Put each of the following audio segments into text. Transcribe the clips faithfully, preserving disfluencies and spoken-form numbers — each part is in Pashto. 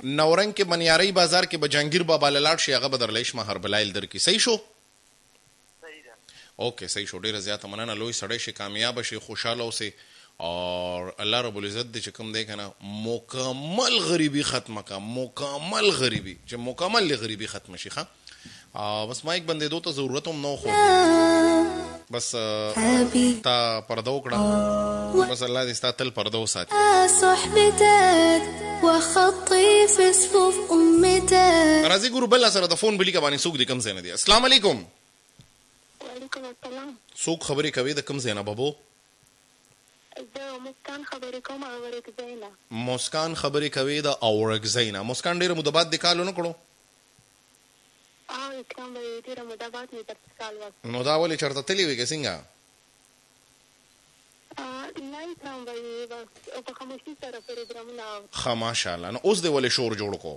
نورنګ کې بنیاري بازار کې به جهانگیر بابا لاړ شي، هغه به درلیش مهر بلایل درکې. صحیح شو؟ صحیح ده. اوکې صحیح شو. ډېره زیاته مننه. لوی سړی شي، کامیاب شي، خوشحاله اوسئ اور الله رب العزت دې چې کوم دی که نه مکمل غریبي ختمه کا، مکمل غریبي چې مکمل غریبي ختمه شي. ښه بس مایک بندېدو ته ضرورت هم نه و، خو بس تا پرده وکړه. بس الله دې ستا تل پرده وساتي. صحبتك وخطي في صفوف أمتك. راځي ګورو بل سره د فون بلیکه باندې څوک دی کوم ځای نه دی. السلام علیکم. وعلیکم السلام. څوک خبرې کوي د کوم ځای نه بابو؟ زه مسکان خبرې کوم اورګزی نه. مسکان خبرې کوي د اورګزی نه. مسکان ډېره موده بعد د کال ونه کړو؟ او اکرام به ډېره موده بعد مې درته کال وکړ. نو دا ولې چېرته تللې وې که څنګه؟ نه اکرام به بس په خاموشي سره پروګرامونه اورم. ښه ماشاءالله. نو اوس دې ولې شور جوړ کړو؟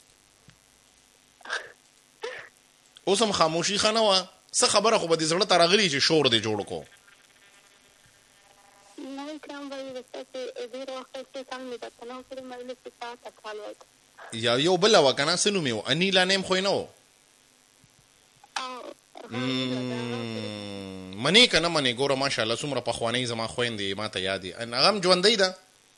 اوس هم خاموشي ښه نه وه؟ څه خبره خو به دې زړه ته راغلي چې شور دې جوړ کړو؟ نه اکرام به بس داسې ډېر وخت چې کال مې درته نه و کړی، مجلس کې تا ته کال وکړ. یا یو بله وه که نه، څه نوم یې و؟ انیلا نیم خو یې نه و؟ منې که نه منې؟ ګوره ماشاءالله څومره پخوانۍ زما خویندې ما ته یاد دي. هغه هم ژوندۍ ده؟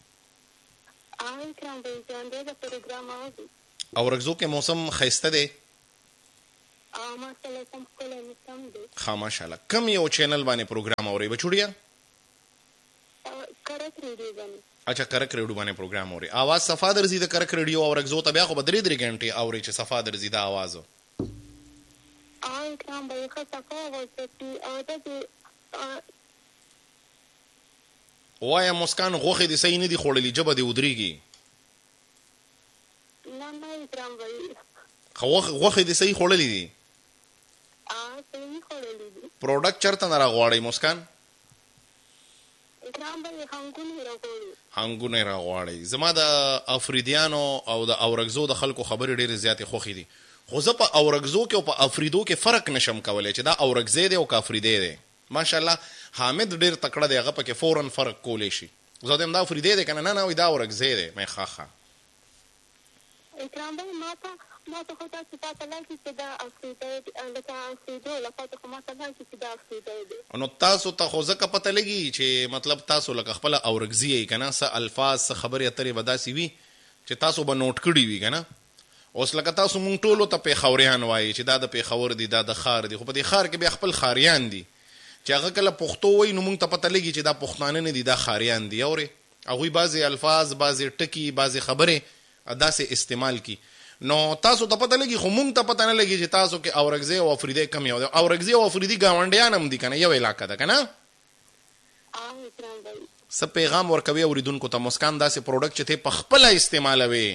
اکرام به ژوندۍ ده، پروګرام اوري. اورګزو کې موسم ښایسته دی؟ ماشاءالله سم ښکلی موسم دی. ښه ماشاءالله. کوم یو چینل باندې پروګرام اورئ بچوړیا؟ کرک ریډیو باندې. اچھا کرک ریډیو باندې پروګرام اورئ. آواز صفا درځي د کرک ریډیو اورګزو ته؟ بیا خو به درې درې ګنټې اورئ چې صفا درځي دا آواز. اکرام به ښه صفا وځي او داسې وایه مسکان غوښې دې صحیح نه دي خوړلي، ژبه دې ودرېږي. نه نه اکرام به غوښې دې صحیح خوړلي دي؟ صحیح خوړلي دي. پروډکټ چېرته نه راغواړئ مسکان؟ اکرام به هنګونه یې راغواړي. هنګونه یې راغواړئ. زما د افریدیانو او د اورګزو د خلکو خبرې ډېرې زیاتې خوښې دي، خو زه په اورګزو کې او په افریدو کې فرق نشم کولی چې دا اورګزی دی او که افریدی دی. ماشاءالله حامد ډېر تکړه دی، هغه پکې فوراً فرق کولی شي. زه وایم دا افریدی دی که نه؟ نه نه وایي دا اورګزی دی. مې ښه ښه اکرام به ما ته ما ته خو داسې پاته لګي چې دا افریدی دی، لکه افریدو لپاره خو ما ته لګي چې دا افریدی دی. نو تاسو ته خو ځکه پته لګي چې مطلب تاسو لکه خپله اورګزي یې که نه، څه الفاظ څه خبرې اترې به داسې وي چې تاسو به نوټ کړي وي که نه. اوس لکه تاسو مونږ ټولو ته پیښوریان وایي چې دا د پیښور دي، دا د ښار دي، خو په دې ښار کې بیا خپل ښاریان دي چې هغه کله پښتو وایي نو مونږ ته پته لګي چې دا پښتانه نه دي، دا ښاریان دي. اورې هغوی بعضې الفاظ، بعضې ټکي، بعضې خبرې داسې استعمال کی. نو تاسو ته پته لګي خو مونږ ته پته نه لګي چې تاسو کې اورګزی او افریدی کم یو دی. اورګزی او افریدي ګاونډیان هم دي که نه، یو علاقه ده که نه؟ څه پیغام ورکوي اورېدونکو ته مسکان داسې پروډکټ چې ته په خپله استعمالوې؟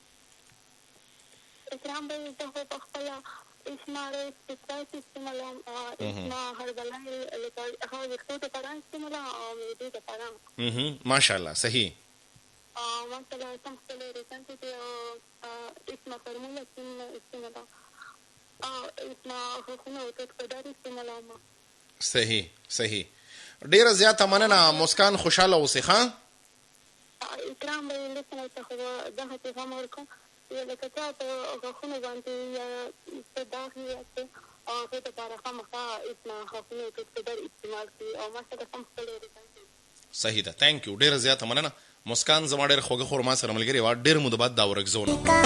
اکرام به زه خو په خپله اسماره سپیسرایس استعمالوم، اسما هربلای لکه هغه ویښتو دپاره استعمالوم او معدې دپاره. ماشاءالله صحیح. ماشاءالله سم ښکلی ریزلټ دی. او اسما فرموله استعمالوم او اسما غاښونه او تتکدار استعمالوم. صحیح صحیح. ډېره زیاته مننه مسکان، خوشحاله اوسئ. ښه اکرام به لسنه ته خو دغه پیغام ورکوم لکه ته په غاښونو باندې یا څه داغ یا څه هغې دپاره خامخا اسما غاښونه او تتکدار استعمال کړي او ماشاءالله سم ښکلی ریزلټ دی. صحیح ده. تھینک یو. ډېره زیاته مننه مسکان. زما ډېر خوږه خور ما سره ملګرې وه ډېر موده بعد د اورګزو نه.